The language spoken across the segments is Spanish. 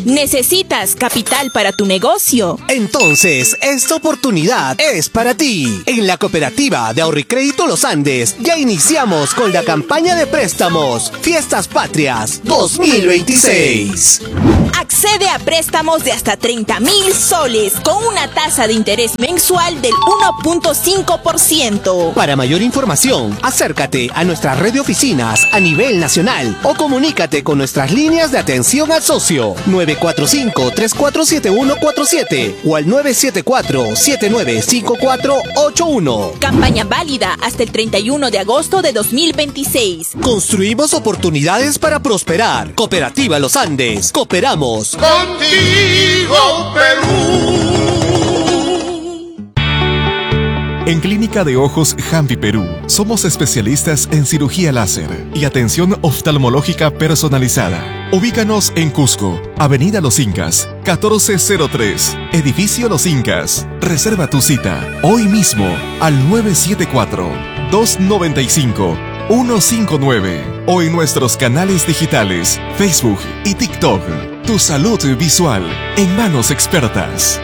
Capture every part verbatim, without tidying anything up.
¿Necesitas capital para tu negocio? Entonces, esta oportunidad es para ti. En la Cooperativa de Ahorro y Crédito Los Andes ya iniciamos con la campaña de préstamos Fiestas Patrias dos mil veintiséis. Accede a préstamos de hasta treinta mil soles con una tasa de interés mensual del uno punto cinco por ciento. Para mayor información, acércate a nuestra red de oficinas a nivel nacional o comunícate con nuestras líneas de atención al socio nueve cuatro cinco, tres cuatro siete uno cuatro siete o al nueve siete cuatro, siete nueve cinco cuatro ocho uno. Campaña válida hasta el treinta y uno de agosto de dos mil veintiséis. Construimos oportunidades para prosperar. Cooperativa Los Andes. Cooperamos contigo, Perú. En Clínica de Ojos Jampi Perú, somos especialistas en cirugía láser y atención oftalmológica personalizada. Ubícanos en Cusco, Avenida Los Incas, catorce cero tres, Edificio Los Incas. Reserva tu cita hoy mismo al nueve siete cuatro, dos nueve cinco, uno cinco nueve o en nuestros canales digitales, Facebook y TikTok. Tu salud visual en manos expertas.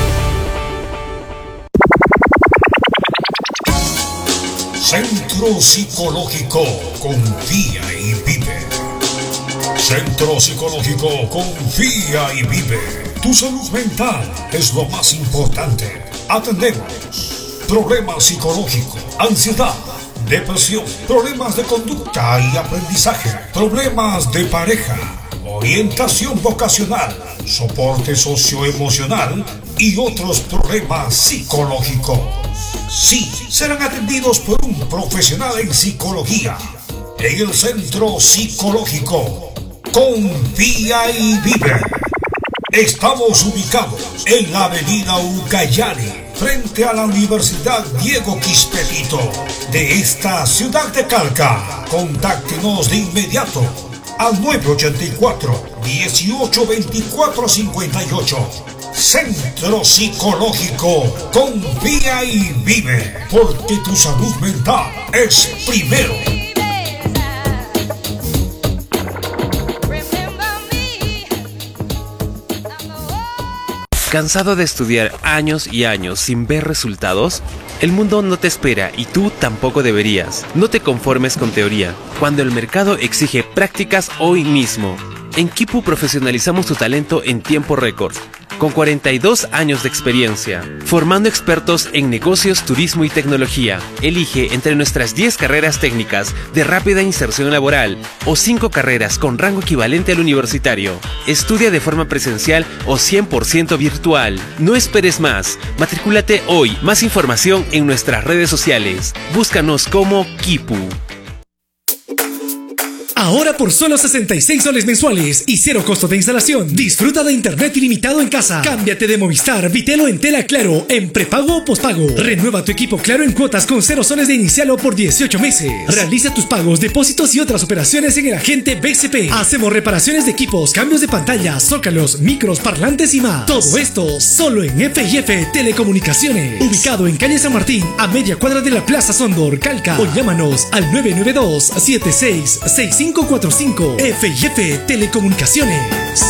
Centro Psicológico Confía y Vive. Centro Psicológico Confía y Vive. Tu salud mental es lo más importante. Atendemos problemas psicológicos, ansiedad, depresión, problemas de conducta y aprendizaje, problemas de pareja, orientación vocacional, soporte socioemocional y otros problemas psicológicos. Sí, serán atendidos por un profesional en psicología en el Centro Psicológico Confía y Vive. Estamos ubicados en la avenida Ucayali, frente a la Universidad Diego Quispetito de esta ciudad de Calca. Contáctenos de inmediato al nueve ocho cuatro, dieciocho veinticuatro cincuenta y ocho. Centro Psicológico Confía y Vive, porque tu salud mental es primero. ¿Cansado de estudiar años y años sin ver resultados? El mundo no te espera y tú tampoco deberías. No te conformes con teoría, cuando el mercado exige prácticas hoy mismo. En Kipu profesionalizamos tu talento en tiempo récord, con cuarenta y dos años de experiencia, formando expertos en negocios, turismo y tecnología. Elige entre nuestras diez carreras técnicas de rápida inserción laboral o cinco carreras con rango equivalente al universitario. Estudia de forma presencial o cien por ciento virtual. No esperes más. Matricúlate hoy. Más información en nuestras redes sociales. Búscanos como Kipu. Ahora por solo sesenta y seis soles mensuales y cero costo de instalación, disfruta de internet ilimitado en casa. Cámbiate de Movistar, Vitelo en Tela Claro en prepago o pospago. Renueva tu equipo Claro en cuotas con cero soles de inicial o por dieciocho meses. Realiza tus pagos, depósitos y otras operaciones en el agente B C P. Hacemos reparaciones de equipos, cambios de pantalla, zócalos, micros, parlantes y más. Todo esto solo en F y F Telecomunicaciones. Ubicado en calle San Martín, a media cuadra de la Plaza Sondor, Calca. O llámanos al nueve nueve dos, siete seis seis cinco cuatro cinco. F y F Telecomunicaciones.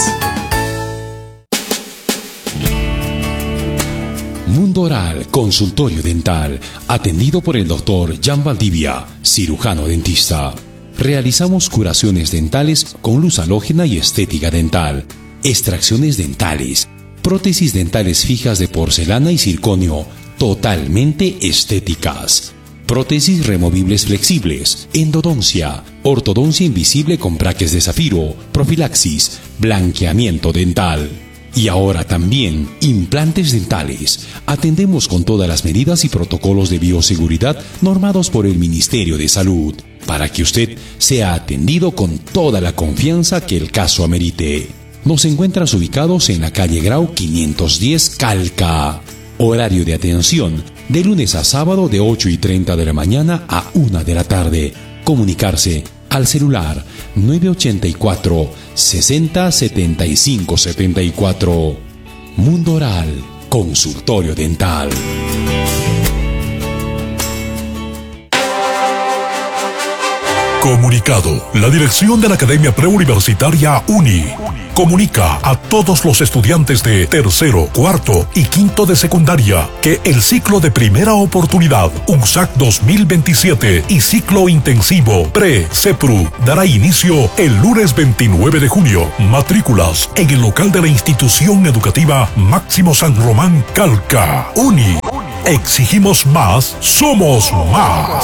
Mundo Oral, consultorio dental, atendido por el doctor Jan Valdivia, cirujano dentista. Realizamos curaciones dentales con luz halógena y estética dental, extracciones dentales, prótesis dentales fijas de porcelana y circonio, totalmente estéticas. Prótesis removibles flexibles, endodoncia, ortodoncia invisible con braques de zafiro, profilaxis, blanqueamiento dental. Y ahora también implantes dentales. Atendemos con todas las medidas y protocolos de bioseguridad normados por el Ministerio de Salud, para que usted sea atendido con toda la confianza que el caso amerite. Nos encuentras ubicados en la calle Grau quinientos diez, Calca. Horario de atención de lunes a sábado de ocho y treinta de la mañana a una de la tarde. Comunicarse al celular nueve ocho cuatro, sesenta, setenta y cinco setenta y cuatro. Mundo Oral, consultorio dental. Comunicado. La dirección de la Academia Preuniversitaria UNI comunica a todos los estudiantes de tercero, cuarto y quinto de secundaria que el ciclo de primera oportunidad UNSAC dos mil veintisiete y ciclo intensivo Pre-CEPRU dará inicio el lunes veintinueve de junio. Matrículas en el local de la institución educativa Máximo San Román Calca. UNI. Exigimos más, somos más.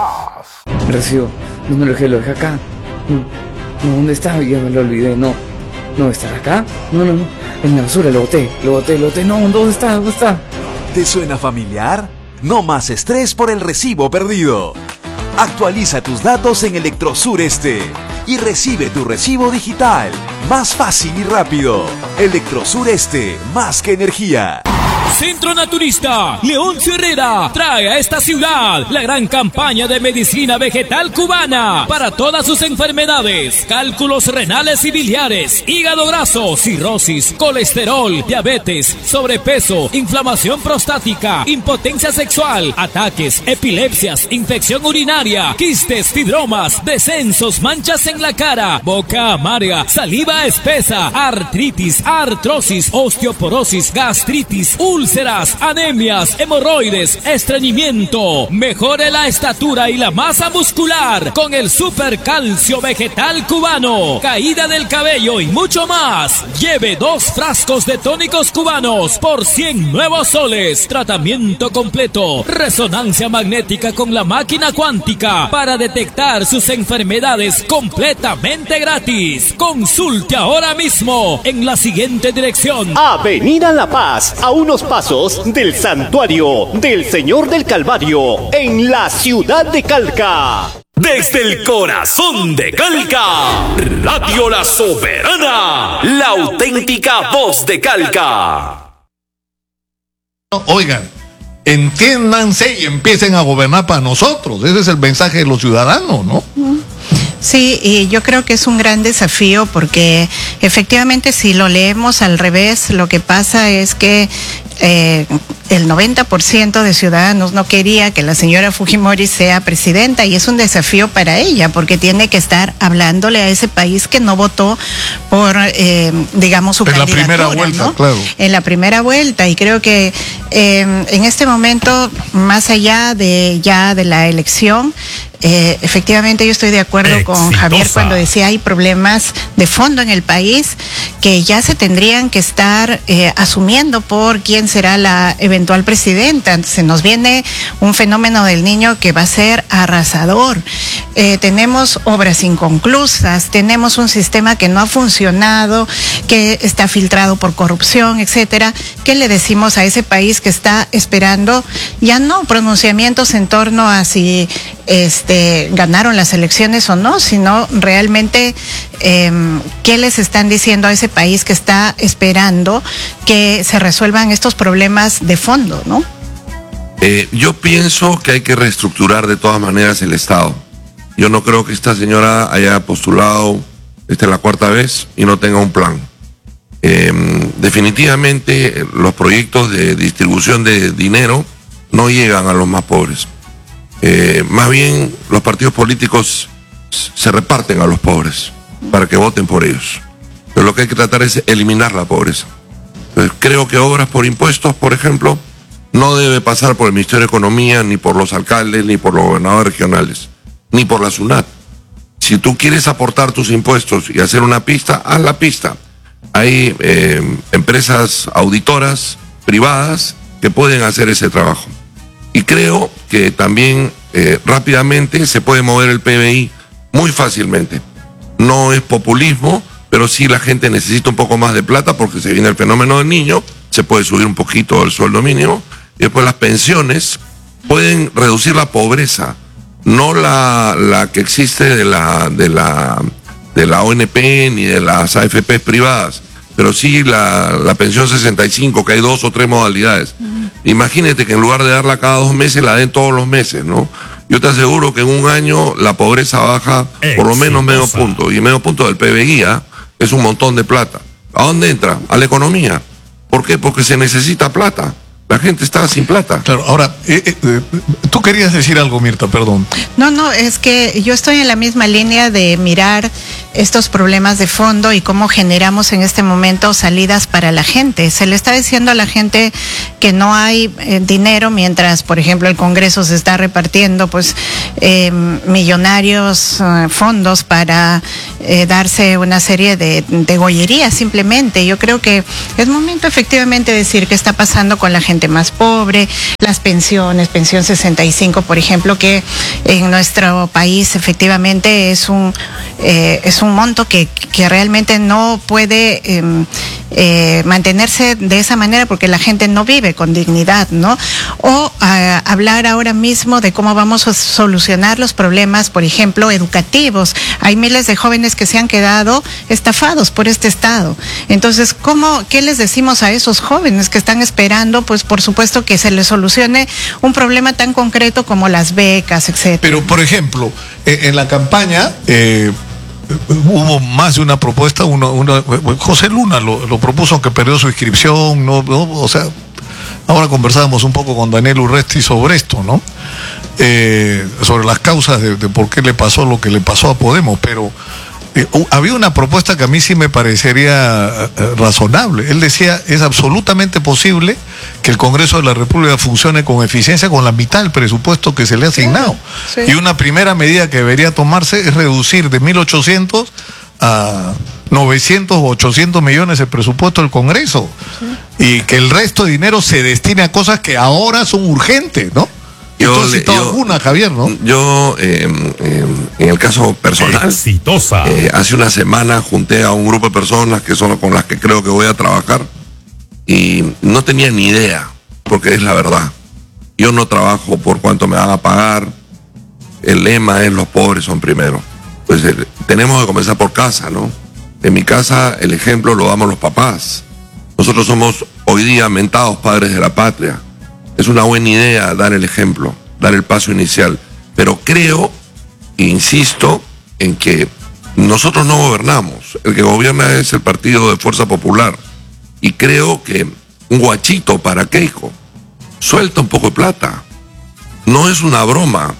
Recibo. No me lo dejé, lo dejé acá. No, no, ¿dónde está? Ya me lo olvidé, no. ¿No estará acá? No, no, no. En la basura lo boté, lo boté, lo boté. No, ¿dónde está? ¿Dónde está? ¿Te suena familiar? No más estrés por el recibo perdido. Actualiza tus datos en Electrosur Este y recibe tu recibo digital. Más fácil y rápido. Electrosur Este, más que energía. Centro Naturista Leoncio Herrera trae a esta ciudad la gran campaña de medicina vegetal cubana para todas sus enfermedades: cálculos renales y biliares, hígado graso, cirrosis, colesterol, diabetes, sobrepeso, inflamación prostática, impotencia sexual, ataques, epilepsias, infección urinaria, quistes, fibromas, descensos, manchas en la cara, boca amarga, saliva espesa, artritis, artrosis, osteoporosis, gastritis, úlceras, anemias, hemorroides, estreñimiento. Mejore la estatura y la masa muscular con el super calcio vegetal cubano, caída del cabello y mucho más. Lleve dos frascos de tónicos cubanos por cien nuevos soles. Tratamiento completo, resonancia magnética con la máquina cuántica para detectar sus enfermedades completamente gratis. Consulte ahora mismo en la siguiente dirección: Avenida La Paz, a unos pasos del Santuario del Señor del Calvario, en la ciudad de Calca. Desde el corazón de Calca, Radio La Soberana, la auténtica voz de Calca. Oigan, entiéndanse y empiecen a gobernar para nosotros. Ese es el mensaje de los ciudadanos, ¿no? Sí, y yo creo que es un gran desafío porque efectivamente si lo leemos al revés, lo que pasa es que eh, el noventa por ciento de ciudadanos no quería que la señora Fujimori sea presidenta, y es un desafío para ella porque tiene que estar hablándole a ese país que no votó por, eh, digamos, su en candidatura. En la primera vuelta, ¿no? claro. En la primera vuelta, y creo que eh, en este momento, más allá de ya de la elección, Eh, efectivamente yo estoy de acuerdo Exitosa. con Javier cuando decía hay problemas de fondo en el país que ya se tendrían que estar eh, asumiendo por quién será la eventual presidenta. Se nos viene un fenómeno del niño que va a ser arrasador. Eh, tenemos obras inconclusas, tenemos un sistema que no ha funcionado, que está filtrado por corrupción, etcétera. ¿Qué le decimos a ese país que está esperando ya no pronunciamientos en torno a si este, ganaron las elecciones o no, sino realmente eh, qué les están diciendo a ese país que está esperando que se resuelvan estos problemas de fondo, ¿no? Eh, yo pienso que hay que reestructurar de todas maneras el Estado. Yo no creo que esta señora haya postulado, esta es la cuarta vez, y no tenga un plan. Eh, definitivamente los proyectos de distribución de dinero no llegan a los más pobres. Eh, más bien los partidos políticos se reparten a los pobres para que voten por ellos. Pero lo que hay que tratar es eliminar la pobreza. Entonces, creo que obras por impuestos, por ejemplo, no debe pasar por el Ministerio de Economía, ni por los alcaldes, ni por los gobernadores regionales, ni por la SUNAT. Si tú quieres aportar tus impuestos y hacer una pista, haz la pista. Hay eh, empresas auditoras privadas que pueden hacer ese trabajo. Y creo que también eh, rápidamente se puede mover el P B I muy fácilmente. No es populismo, pero sí la gente necesita un poco más de plata porque se viene el fenómeno del niño, se puede subir un poquito el sueldo mínimo, y después las pensiones pueden reducir la pobreza, no la, la que existe de la, de la, de la O N P ni de las A F P privadas, pero sí la, la pensión sesenta y cinco, que hay dos o tres modalidades. Uh-huh. Imagínate que en lugar de darla cada dos meses, la den todos los meses, ¿no? Yo te aseguro que en un año la pobreza baja por lo menos medio punto, y medio punto del P B I, ¿eh? Es un montón de plata. ¿A dónde entra? A la economía. ¿Por qué? Porque se necesita plata. La gente está sin plata. Claro, ahora, eh, eh, tú querías decir algo, Mirta, perdón. No, no, es que yo estoy en la misma línea de mirar estos problemas de fondo y cómo generamos en este momento salidas para la gente. Se le está diciendo a la gente que no hay eh, dinero mientras, por ejemplo, el Congreso se está repartiendo pues eh, millonarios eh, fondos para eh, darse una serie de, de gollerías simplemente. Yo creo que es momento efectivamente de decir qué está pasando con la gente más pobre, las pensiones, pensión sesenta y cinco, por ejemplo, que en nuestro país efectivamente es un eh, es un monto que, que realmente no puede eh, eh, mantenerse de esa manera porque la gente no vive con dignidad, ¿no? O eh, hablar ahora mismo de cómo vamos a solucionar los problemas, por ejemplo, educativos. Hay miles de jóvenes que se han quedado estafados por este Estado. Entonces, ¿cómo, qué les decimos a esos jóvenes que están esperando, pues, por supuesto, que se les solucione un problema tan concreto como las becas, etcétera? Pero, por ejemplo, en la campaña eh, hubo más de una propuesta. Uno, uno, José Luna lo, lo propuso, aunque perdió su inscripción, no, no, o sea, ahora conversábamos un poco con Daniel Urresti sobre esto, ¿no? Eh, sobre las causas de, de por qué le pasó lo que le pasó a Podemos, pero Eh, uh, había una propuesta que a mí sí me parecería uh, razonable. Él decía, es absolutamente posible que el Congreso de la República funcione con eficiencia con la mitad del presupuesto que se le ha asignado. Sí, sí. Y una primera medida que debería tomarse es reducir de mil ochocientos a novecientos o ochocientos millones el presupuesto del Congreso. Sí. Y que el resto de dinero se destine a cosas que ahora son urgentes, ¿no? Yo, Entonces, le, yo, una, Javier, ¿no? Yo, eh, eh, en el caso personal, exitosa. Eh, hace una semana junté a un grupo de personas que son con las que creo que voy a trabajar y no tenía ni idea, porque es la verdad. Yo no trabajo por cuánto me van a pagar. El lema es los pobres son primero. Pues eh, tenemos que comenzar por casa, ¿no? En mi casa el ejemplo lo damos los papás. Nosotros somos hoy día mentados padres de la patria. Es una buena idea dar el ejemplo, dar el paso inicial, pero creo, e insisto, en que nosotros no gobernamos, el que gobierna es el Partido de Fuerza Popular, y creo que un guachito para Keiko suelta un poco de plata, no es una broma,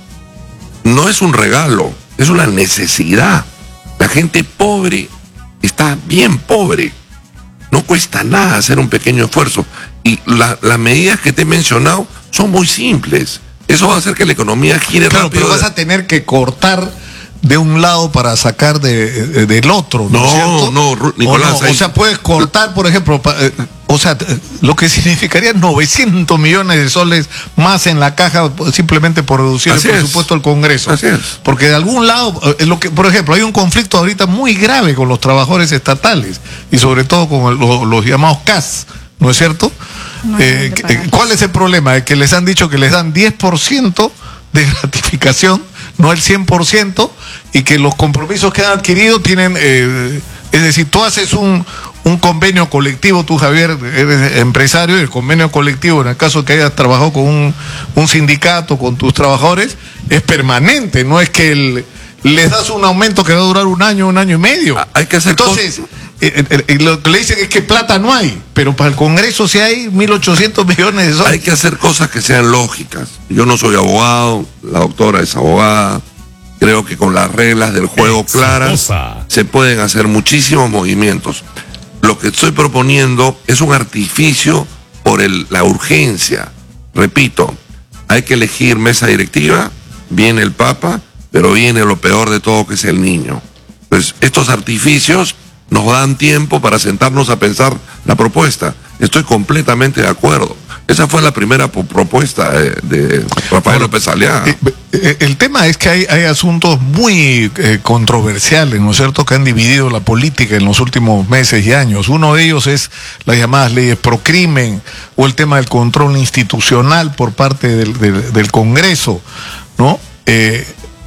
no es un regalo, es una necesidad. La gente pobre está bien pobre, no cuesta nada hacer un pequeño esfuerzo. Y la, las medidas que te he mencionado son muy simples. Eso va a hacer que la economía gire claro, rápido. Pero vas a tener que cortar de un lado para sacar de, de, del otro, ¿no? No, no, no, Nicolás. O, no, o sea, puedes cortar, por ejemplo, pa, eh, o sea, lo que significaría novecientos millones de soles más en la caja simplemente por reducir Así el presupuesto del Congreso. Así es. Porque de algún lado, eh, lo que, por ejemplo, hay un conflicto ahorita muy grave con los trabajadores estatales y sobre todo con el, los, los llamados C A S, ¿no es cierto? No, eh, ¿Cuál es el problema? Es que les han dicho que les dan diez por ciento de gratificación, no el cien por ciento, y que los compromisos que han adquirido tienen, eh, es decir, tú haces un, un convenio colectivo, tú Javier eres empresario, y el convenio colectivo, en el caso que hayas trabajado con un, un sindicato, con tus trabajadores, es permanente, no es que el, les das un aumento que va a durar un año, un año y medio. Hay que hacer Entonces, Eh, eh, eh, lo que le dicen es que plata no hay, pero para el Congreso sí hay mil ochocientos millones de soles. Hay que hacer cosas que sean lógicas. Yo no soy abogado, la doctora es abogada. Creo que con las reglas del juego Exitosa. claras se pueden hacer muchísimos movimientos. Lo que estoy proponiendo es un artificio por el, la urgencia. Repito, hay que elegir mesa directiva, viene el Papa, pero viene lo peor de todo, que es el niño. Pues estos artificios nos dan tiempo para sentarnos a pensar la propuesta. Estoy completamente de acuerdo. Esa fue la primera propuesta de, de Rafael bueno, López Aliaga. Eh, eh, el tema es que hay, hay asuntos muy eh, controversiales, ¿no es cierto?, que han dividido la política en los últimos meses y años. Uno de ellos es las llamadas leyes pro crimen o el tema del control institucional por parte del, del, del Congreso, ¿no? Eh,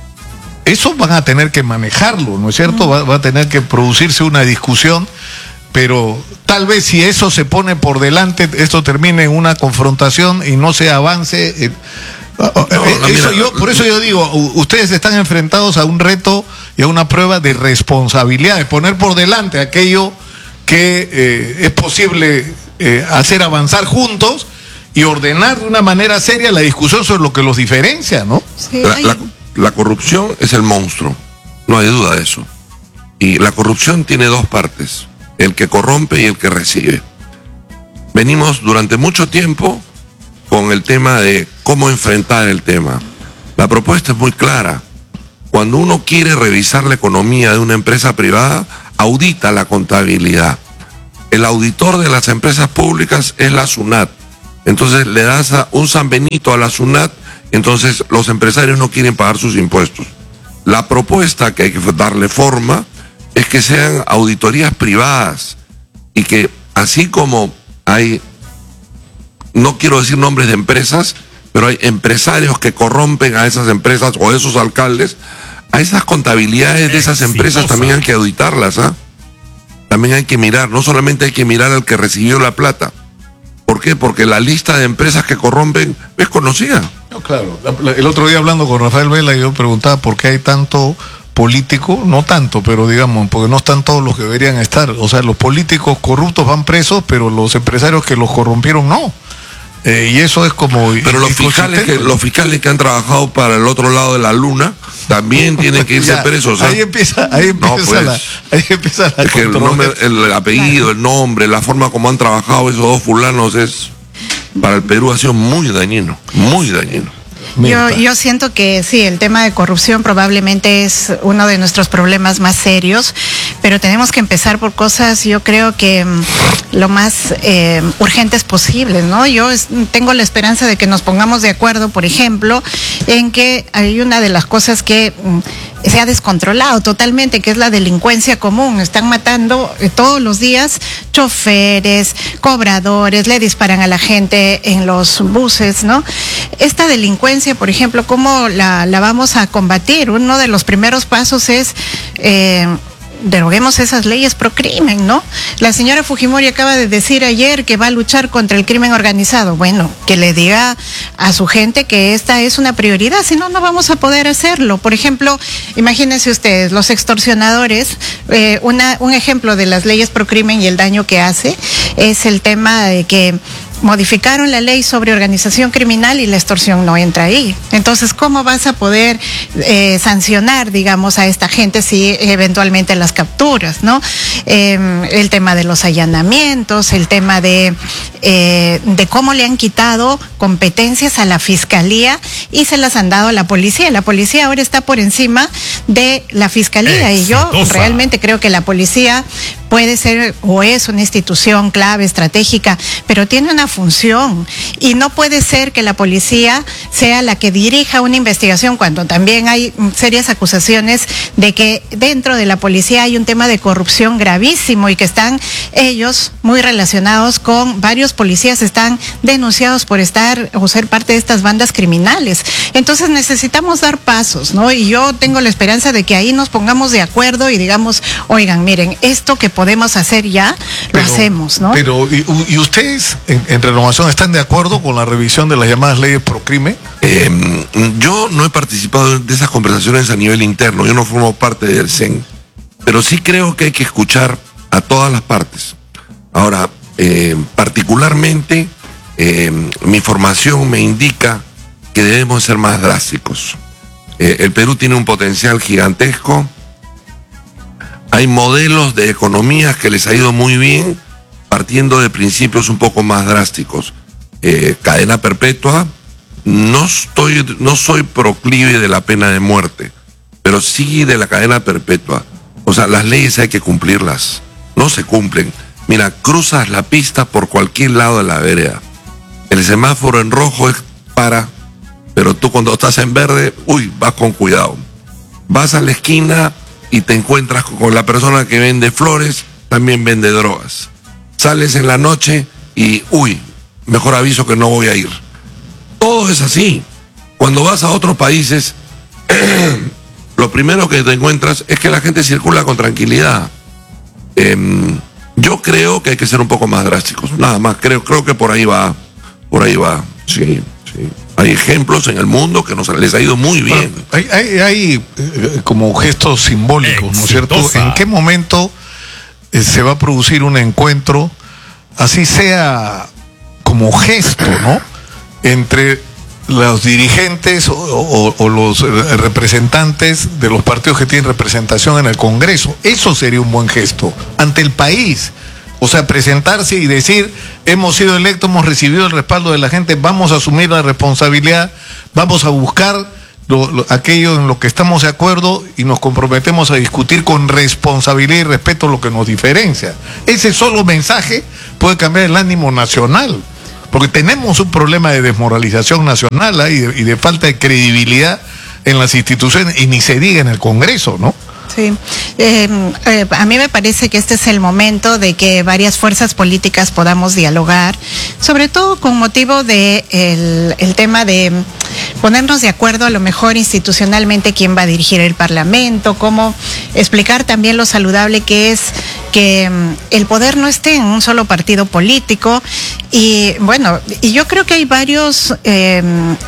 Eso van a tener que manejarlo, ¿no es cierto? Va, va a tener que producirse una discusión, pero tal vez si eso se pone por delante, esto termine en una confrontación y no se avance. Eh, no, eso mira, yo, por eso yo digo, ustedes están enfrentados a un reto y a una prueba de responsabilidad, de poner por delante aquello que eh, es posible eh, hacer avanzar juntos y ordenar de una manera seria la discusión sobre lo que los diferencia, ¿no? Sí, La, hay- la- la corrupción es el monstruo, no hay duda de eso. Y la corrupción tiene dos partes, el que corrompe y el que recibe. Venimos durante mucho tiempo con el tema de cómo enfrentar el tema. La propuesta es muy clara. Cuando uno quiere revisar la economía de una empresa privada, audita la contabilidad. El auditor de las empresas públicas es la SUNAT. Entonces le das a un San Benito a la SUNAT, entonces los empresarios no quieren pagar sus impuestos. La propuesta que hay que darle forma es que sean auditorías privadas y que así como hay, no quiero decir nombres de empresas, pero hay empresarios que corrompen a esas empresas o a esos alcaldes, a esas contabilidades de esas empresas también hay que auditarlas, ¿ah? También hay que mirar, no solamente hay que mirar al que recibió la plata. ¿Por qué? Porque la lista de empresas que corrompen es conocida. No, claro. El otro día hablando con Rafael Vela, yo preguntaba por qué hay tanto político, no tanto, pero digamos, porque no están todos los que deberían estar. O sea, los políticos corruptos van presos, pero los empresarios que los corrompieron no. Eh, y eso es como... Pero los fiscales, que, los fiscales que han trabajado para el otro lado de la luna también tienen que irse Ya, presos. ¿eh? Ahí empieza, ahí empieza, No, pues, la, ahí empieza la es que el, nombre, el apellido, el nombre, la forma como han trabajado esos dos fulanos es, para el Perú ha sido muy dañino, muy dañino. Yo, yo siento que sí, el tema de corrupción probablemente es uno de nuestros problemas más serios, pero tenemos que empezar por cosas, yo creo que mm, lo más eh, urgentes posibles, ¿no? Yo es- tengo la esperanza de que nos pongamos de acuerdo, por ejemplo, en que hay una de las cosas que mm, se ha descontrolado totalmente, que es la delincuencia común. Están matando eh, todos los días choferes, cobradores, le disparan a la gente en los buses, ¿no? Esta delincuencia, por ejemplo, ¿cómo la, la vamos a combatir? Uno de los primeros pasos es... Eh, deroguemos esas leyes pro crimen, ¿no? La señora Fujimori acaba de decir ayer que va a luchar contra el crimen organizado. Bueno, que le diga a su gente que esta es una prioridad, si no, no vamos a poder hacerlo. Por ejemplo, imagínense ustedes, los extorsionadores, eh, una, un ejemplo de las leyes pro crimen y el daño que hace es el tema de que modificaron la ley sobre organización criminal y la extorsión no entra ahí. Entonces, ¿cómo vas a poder eh, sancionar, digamos, a esta gente si eventualmente las capturas, ¿no? Eh, el tema de los allanamientos, el tema de, eh, de cómo le han quitado competencias a la fiscalía y se las han dado a la policía. La policía ahora está por encima de la fiscalía y yo Exitosa. realmente creo que la policía puede ser o es una institución clave, estratégica, pero tiene una función y no puede ser que la policía sea la que dirija una investigación cuando también hay mm, serias acusaciones de que dentro de la policía hay un tema de corrupción gravísimo y que están ellos muy relacionados con varios policías, están denunciados por estar o ser parte de estas bandas criminales. Entonces necesitamos dar pasos, ¿no? Y yo tengo la esperanza de que ahí nos pongamos de acuerdo y digamos, oigan, miren, esto que podemos hacer ya, lo hacemos, ¿no? Pero, ¿y, y ustedes en, en Renovación están de acuerdo con la revisión de las llamadas leyes pro crimen? Eh, yo no he participado de esas conversaciones a nivel interno, yo no formo parte del C E N, pero sí creo que hay que escuchar a todas las partes. Ahora, eh, particularmente, eh, mi formación me indica que debemos ser más drásticos. Eh, el Perú tiene un potencial gigantesco, hay modelos de economías que les ha ido muy bien, partiendo de principios un poco más drásticos. Eh, cadena perpetua, no estoy, no soy proclive de la pena de muerte, pero sí de la cadena perpetua. O sea, las leyes hay que cumplirlas, no se cumplen. Mira, cruzas la pista por cualquier lado de la vereda. El semáforo en rojo es para, pero tú cuando estás en verde, uy, vas con cuidado. Vas a la esquina y te encuentras con la persona que vende flores, también vende drogas. Sales en la noche y, uy, mejor aviso que no voy a ir. Todo es así. Cuando vas a otros países, lo primero que te encuentras es que la gente circula con tranquilidad. Eh, yo creo que hay que ser un poco más drásticos. Nada más, creo, creo que por ahí va. Por ahí va, sí, sí. Hay ejemplos en el mundo que nos les ha ido muy bien. Hay, hay, hay eh, como gestos simbólicos, ¿no es cierto? Exitosa. ¿En qué momento eh, se va a producir un encuentro, así sea como gesto, ¿no? Entre los dirigentes o, o, o los representantes de los partidos que tienen representación en el Congreso. Eso sería un buen gesto ante el país. O sea, presentarse y decir, hemos sido electos, hemos recibido el respaldo de la gente, vamos a asumir la responsabilidad, vamos a buscar lo, lo, aquello en lo que estamos de acuerdo y nos comprometemos a discutir con responsabilidad y respeto lo que nos diferencia. Ese solo mensaje puede cambiar el ánimo nacional, porque tenemos un problema de desmoralización nacional ¿eh? y, de, y de falta de credibilidad en las instituciones, y ni se diga en el Congreso, ¿no? Sí, eh, eh, a mí me parece que este es el momento de que varias fuerzas políticas podamos dialogar, sobre todo con motivo de el, el tema de ponernos de acuerdo a lo mejor institucionalmente quién va a dirigir el Parlamento, cómo explicar también lo saludable que es que um, el poder no esté en un solo partido político. Y bueno, y yo creo que hay varios eh,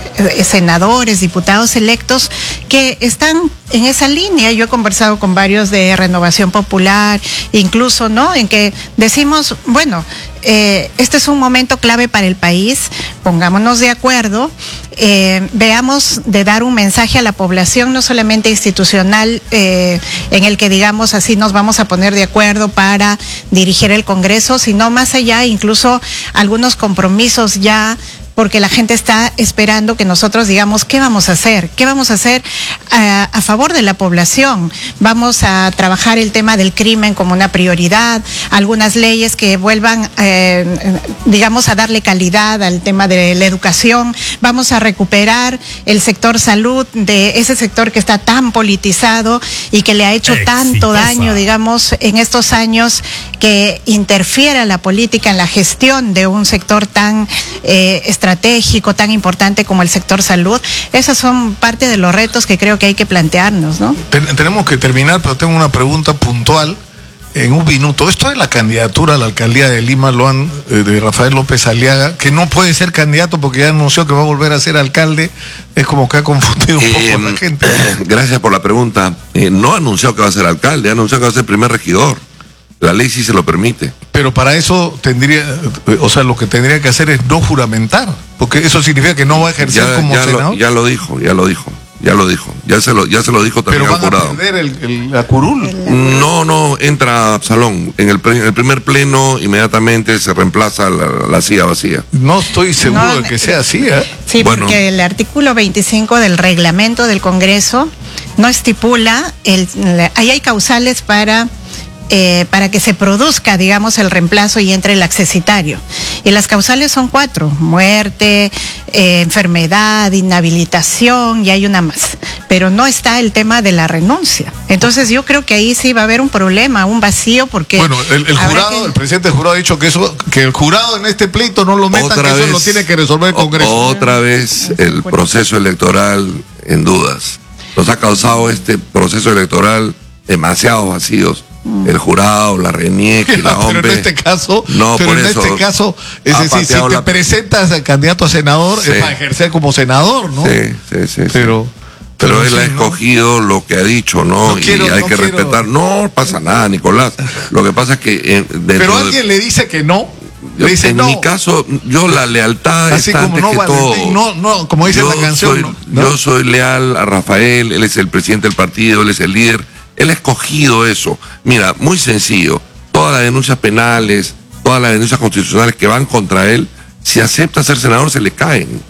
senadores, diputados electos que están en esa línea. Yo he conversado con varios de Renovación Popular, incluso, ¿no? En que decimos, bueno, eh, este es un momento clave para el país, pongámonos de acuerdo, eh, veamos de dar un mensaje a la población, no solamente institucional, eh, en el que digamos así nos vamos a poner de acuerdo para dirigir el Congreso, sino más allá, incluso algunos compromisos ya, porque la gente está esperando que nosotros digamos qué vamos a hacer, qué vamos a hacer a, a favor de la población. Vamos a trabajar el tema del crimen como una prioridad, algunas leyes que vuelvan, eh, digamos, a darle calidad al tema de la educación. Vamos a recuperar el sector salud, de ese sector que está tan politizado y que le ha hecho Exitosa. tanto daño, digamos, en estos años, que interfiere la política en la gestión de un sector tan eh, estratégico, tan importante como el sector salud. Esos son parte de los retos que creo que hay que plantearnos, ¿no? Ten, tenemos que terminar, pero tengo una pregunta puntual en un minuto. Esto de la candidatura a la alcaldía de Lima, lo han, eh, de Rafael López Aliaga, que no puede ser candidato porque ya anunció que va a volver a ser alcalde, es como que ha confundido un eh, poco a la gente. Gracias por la pregunta. Eh, no ha anunciado que va a ser alcalde, ha anunciado que va a ser primer regidor. La ley sí se lo permite. Pero para eso tendría, o sea, lo que tendría que hacer es no juramentar, porque eso significa que no va a ejercer ya, como ya senador. Lo, ya lo dijo, ya lo dijo, ya lo dijo, ya se lo, ya se lo dijo también al jurado. ¿Pero van a perder el, el, la curul? No, no, entra a Absalón. En el, en el primer pleno inmediatamente se reemplaza la, la silla vacía. No estoy seguro no, de que sea así, ¿eh? Sí, bueno, porque el artículo veinticinco del reglamento del Congreso no estipula, el, ahí hay causales para... Eh, para que se produzca, digamos, el reemplazo y entre el accesitario. Y las causales son cuatro: muerte, eh, enfermedad, inhabilitación, y hay una más. Pero no está el tema de la renuncia. Entonces yo creo que ahí sí va a haber un problema, un vacío, porque... Bueno, el, el jurado, que... el presidente del jurado ha dicho que eso, que el jurado en este pleito no lo metan, que vez, eso lo tiene que resolver el Congreso. Otra vez el proceso electoral en dudas. Nos ha causado este proceso electoral demasiados vacíos. El jurado, la reniega, la hombre. Pero en este caso, no, pero por en eso este caso, es decir, si te la... presentas al candidato a senador, sí. es para ejercer como senador, ¿no? Sí, sí, sí. Pero, pero, pero él sí, ha escogido ¿no? lo que ha dicho, ¿no? no y quiero, hay no que quiero... respetar. No pasa nada, Nicolás. Lo que pasa es que... Eh, pero alguien de... le dice que no. Yo, le dice en no. mi caso, yo la lealtad Así está como antes no que vale, todo. No, no, como dice yo la canción. Soy, ¿no? ¿no? Yo soy leal a Rafael, él es el presidente del partido, él es el líder. Él ha escogido eso. Mira, muy sencillo. Todas las denuncias penales, todas las denuncias constitucionales que van contra él, si acepta ser senador, se le caen.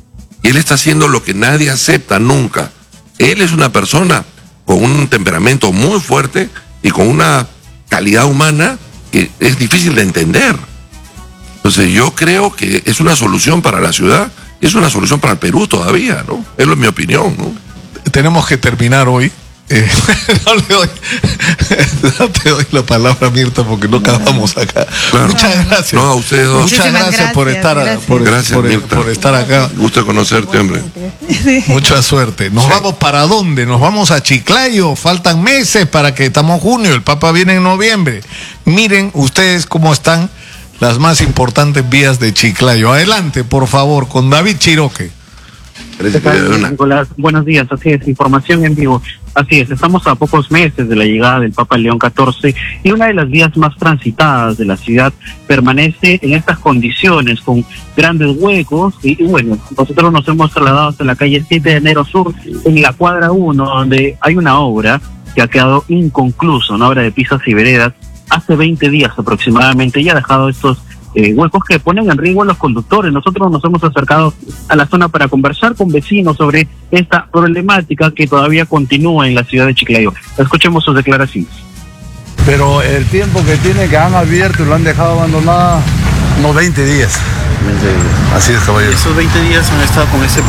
Y él está haciendo lo que nadie acepta nunca. Él es una persona con un temperamento muy fuerte y con una calidad humana que es difícil de entender. Entonces yo creo que es una solución para la ciudad, es una solución para el Perú todavía, ¿no? Es mi opinión, ¿no? Tenemos que terminar hoy. Eh, no, le doy, no te doy la palabra, Mirta, porque no acabamos acá. Claro. Muchas gracias. No, a ustedes dos. Muchas gracias, gracias por estar, gracias. Por, gracias, por, Mirta. por estar acá. Gusto conocerte, hombre. Sí. Mucha suerte. ¿Nos sí. vamos para dónde? Nos vamos a Chiclayo. Faltan meses para que estamos junio. El Papa viene en noviembre. Miren ustedes cómo están las más importantes vías de Chiclayo. Adelante, por favor, con David Chiroque. Parece que de una. Nicolás, buenos días, así es, información en vivo. Así es, estamos a pocos meses de la llegada del Papa León catorce y una de las vías más transitadas de la ciudad permanece en estas condiciones, con grandes huecos. Y, y bueno, nosotros nos hemos trasladado hasta la calle siete de enero Sur, en la cuadra uno, donde hay una obra que ha quedado inconclusa, una obra de pisos y veredas, hace veinte días aproximadamente, y ha dejado estos Eh, huecos que ponen en riesgo a los conductores. Nosotros nos hemos acercado a la zona para conversar con vecinos sobre esta problemática que todavía continúa en la ciudad de Chiclayo. Escuchemos sus declaraciones. Pero el tiempo que tiene que han abierto y lo han dejado abandonada, no, veinte días. veinte días. Así es, caballero. Esos veinte días han estado con ese